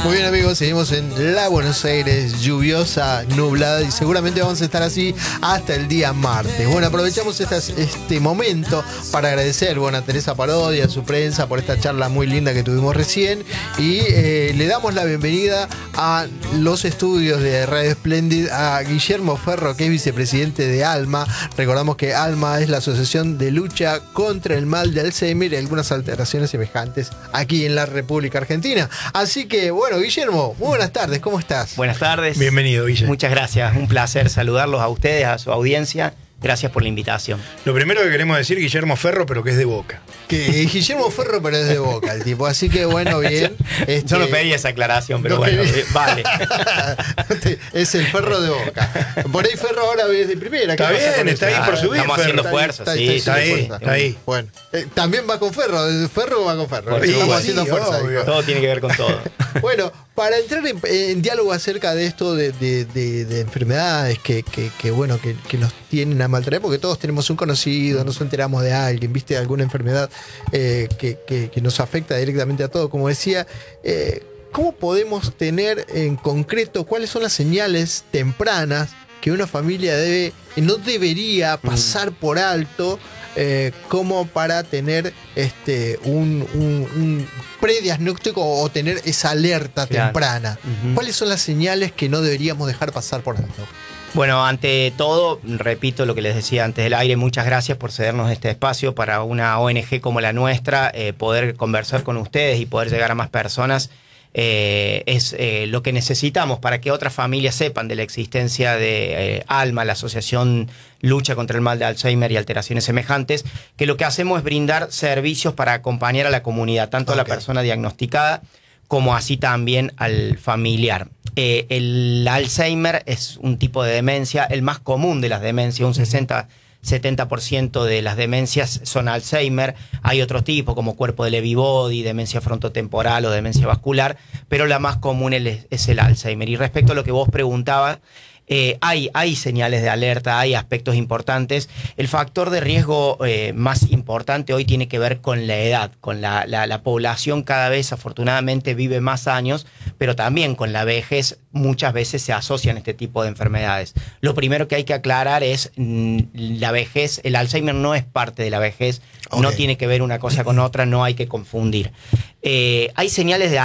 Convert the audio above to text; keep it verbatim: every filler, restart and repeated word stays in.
Muy bien, amigos, seguimos en la Buenos Aires lluviosa, nublada, y seguramente vamos a estar así hasta el día martes. Bueno, aprovechamos estas, este momento para agradecer, bueno, a Teresa Parodi, a su prensa, por esta charla muy linda que tuvimos recién, y eh, le damos la bienvenida a los estudios de Radio Splendid a Guillermo Ferro, que es vicepresidente de ALMA. Recordamos que ALMA es la Asociación de Lucha contra el Mal de Alzheimer y algunas alteraciones semejantes aquí en la República Argentina. Así que, bueno, Guillermo, muy buenas tardes, ¿cómo estás? Buenas tardes. Bienvenido, Guille. Muchas gracias, un placer saludarlos a ustedes, a su audiencia. Gracias por la invitación. Lo primero que queremos decir, Guillermo Ferro, pero que es de Boca. Que Guillermo Ferro, pero es de Boca el tipo, así que bueno, bien. Este, Yo no pedí esa aclaración, pero no bueno, quería... eh, vale. Es el Ferro de Boca. Por ahí Ferro ahora es de primera. Está bien, está ahí por subir. Estamos haciendo Ferro. fuerza, Está, sí. está, está ahí, fuerza. está ahí. Bueno, eh, también va con Ferro, Ferro va con Ferro. Por Estamos supuesto. haciendo Sí, fuerza. obvio. Ahí. Todo tiene que ver con todo. Bueno, para entrar en, en diálogo acerca de esto de, de, de, de enfermedades que, que, que bueno, que, que nos tienen a maltratar, porque todos tenemos un conocido, nos enteramos de alguien, viste, alguna enfermedad eh, que, que, que nos afecta directamente a todos, como decía, eh, ¿cómo podemos tener en concreto cuáles son las señales tempranas que una familia debe, no debería pasar por alto eh, como para tener este un, un, un prediagnóstico o tener esa alerta Claro. temprana? Uh-huh. ¿Cuáles son las señales que no deberíamos dejar pasar por alto? Bueno, ante todo, repito lo que les decía antes del aire, muchas gracias por cedernos este espacio para una O N G como la nuestra, eh, poder conversar con ustedes y poder llegar a más personas. Eh, es eh, lo que necesitamos para que otras familias sepan de la existencia de eh, ALMA, la Asociación Lucha contra el Mal de Alzheimer y alteraciones semejantes, que lo que hacemos es brindar servicios para acompañar a la comunidad, tanto Okay. a la persona diagnosticada como así también al familiar. Eh, el Alzheimer es un tipo de demencia, el más común de las demencias, un sesenta setenta por ciento de las demencias son Alzheimer. Hay otros tipos como cuerpo de Lewy body, demencia frontotemporal o demencia vascular, pero la más común es, es el Alzheimer. Y respecto a lo que vos preguntabas, Eh, hay, hay señales de alerta, hay aspectos importantes. El factor de riesgo eh, más importante hoy tiene que ver con la edad, con la, la, la población cada vez afortunadamente vive más años, pero también con la vejez muchas veces se asocian este tipo de enfermedades. Lo primero que hay que aclarar es mm, la vejez, el Alzheimer no es parte de la vejez, okay. No tiene que ver una cosa con otra, no hay que confundir. Eh, hay señales de